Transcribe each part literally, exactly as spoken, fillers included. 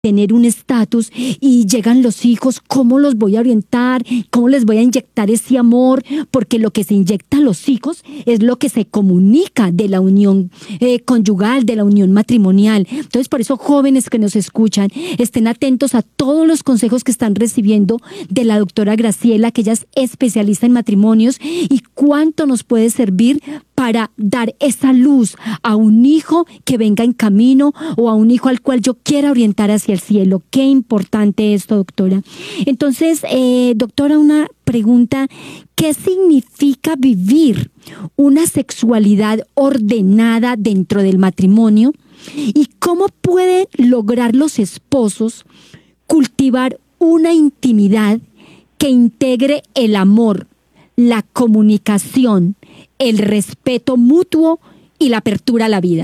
tener un estatus y llegan los hijos, ¿cómo los voy a orientar? ¿Cómo les voy a inyectar ese amor? Porque lo que se inyecta a los hijos es lo que se comunica de la unión eh, conyugal, de la unión matrimonial. Entonces, por eso, jóvenes que nos escuchan, estén atentos a todos los consejos que están recibiendo de la doctora Graciela, que ella es especialista en matrimonios, y cuánto nos puede servir para dar esa luz a un hijo que venga en camino o a un hijo al cual yo quiera orientar hacia el cielo. Qué importante esto, doctora. Entonces, eh, doctora, una pregunta: ¿qué significa vivir una sexualidad ordenada dentro del matrimonio? ¿Y cómo pueden lograr los esposos cultivar una intimidad que integre el amor, la comunicación, el respeto mutuo y la apertura a la vida?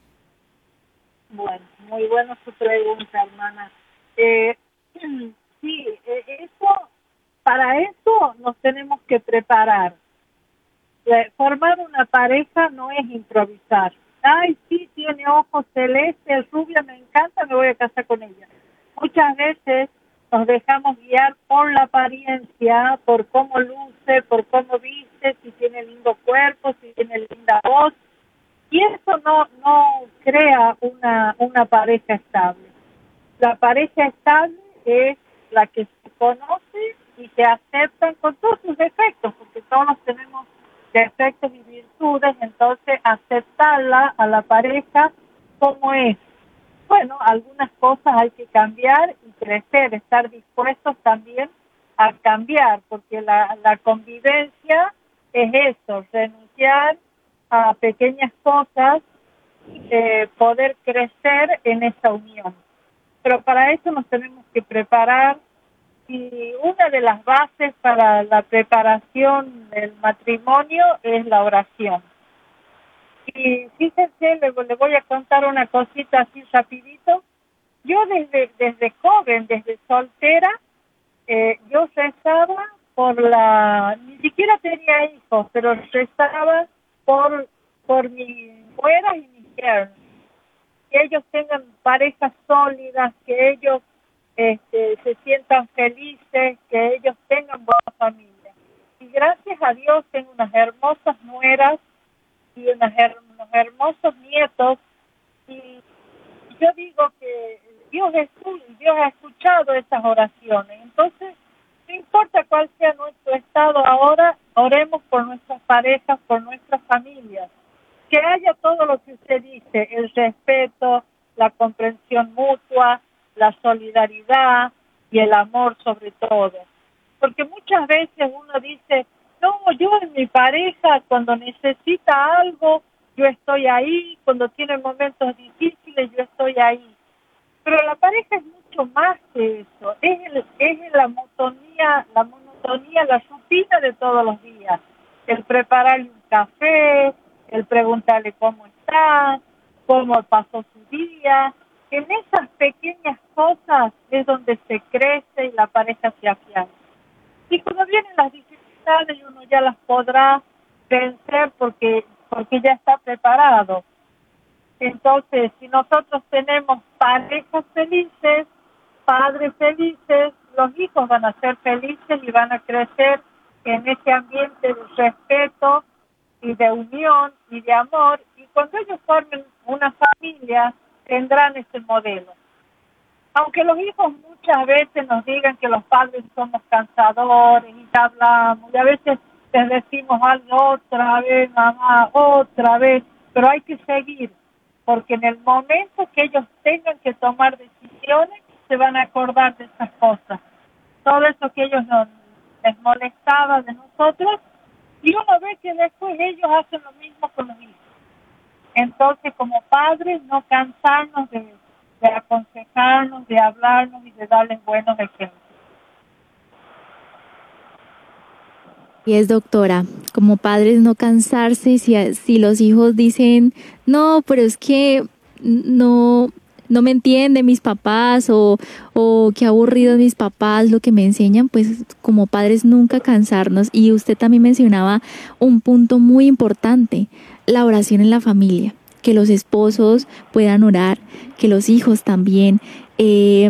Bueno, muy buena su pregunta, hermana. Eh, sí, eh, eso, para eso nos tenemos que preparar. Eh, formar una pareja no es improvisar. Ay, sí, tiene ojos celestes, rubia, me encanta, me voy a casar con ella. Muchas veces nos dejamos guiar por la apariencia, por cómo luce, por cómo viste, si tiene lindo cuerpo, si tiene linda voz, y eso no no crea una una pareja estable. La pareja estable es la que se conoce y se aceptan con todos sus defectos, porque todos tenemos defectos y virtudes, entonces aceptarla a la pareja como es. Bueno, algunas cosas hay que cambiar y crecer, estar dispuestos también a cambiar, porque la, la convivencia es eso, renunciar a pequeñas cosas, eh, poder crecer en esa unión. Pero para eso nos tenemos que preparar, y una de las bases para la preparación del matrimonio es la oración. Y fíjense, le, le voy a contar una cosita así rapidito. Yo desde desde joven, desde soltera, eh, yo rezaba por la... Ni siquiera tenía hijos, pero rezaba por, por mis nueras y mis yernos. Que ellos tengan parejas sólidas, que ellos este, se sientan felices, que ellos tengan buena familia. Y gracias a Dios tengo unas hermosas nueras y unas her- unos hermosos nietos, y yo digo que Dios, escu- Dios ha escuchado esas oraciones. Entonces, no importa cuál sea nuestro estado ahora, oremos por nuestras parejas, por nuestras familias, que haya todo lo que usted dice, el respeto, la comprensión mutua, la solidaridad y el amor sobre todo. Porque muchas veces uno dice, no, yo en mi pareja, cuando necesita algo, yo estoy ahí, cuando tiene momentos difíciles, yo estoy ahí. Pero la pareja es mucho más que eso, es, el, es la monotonía, la monotonía, la rutina de todos los días. El prepararle un café, el preguntarle cómo está, cómo pasó su día. En esas pequeñas cosas es donde se crece y la pareja se afianza. Y cuando vienen las dificultades, uno ya las podrá vencer porque, porque ya está preparado. Entonces, si nosotros tenemos parejas felices, padres felices, los hijos van a ser felices y van a crecer en ese ambiente de respeto y de unión y de amor. Y cuando ellos formen una familia, tendrán ese modelo. Aunque los hijos muchas veces nos digan que los padres somos cansadores y hablamos, y a veces les decimos algo otra vez, mamá, otra vez, pero hay que seguir, porque en el momento que ellos tengan que tomar decisiones, se van a acordar de esas cosas. Todo eso que ellos nos, les molestaba de nosotros, y uno ve que después ellos hacen lo mismo con los hijos. Entonces, como padres, no cansarnos de, de aconsejarnos, de hablarnos y de darles buenos ejemplos. Y es, doctora, como padres no cansarse si, si los hijos dicen, no, pero es que no, no me entienden mis papás, o, o qué aburridos mis papás lo que me enseñan, pues como padres nunca cansarnos. Y usted también mencionaba un punto muy importante, la oración en la familia, que los esposos puedan orar, que los hijos también eh,